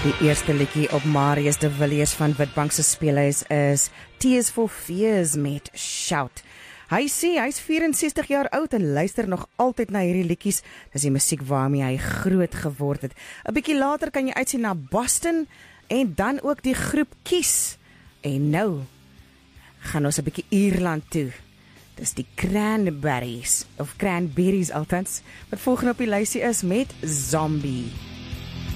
Die eerste liedjie op Marius de Villiers van Witbank se speelhuis is Tears for Fears met Shout. Hy sê hy's 64 jaar oud en luister nog altyd na hierdie liedjies. Dis die musiek waarmee hy groot geword het. 'n Bietjie later kan jy uitsien na Boston en dan ook die groep Kies. En nou gaan ons 'n bietjie Ierland toe. Dis die Cranberries, of Cranberries althans, wat volgende op die lysie is met Zombie.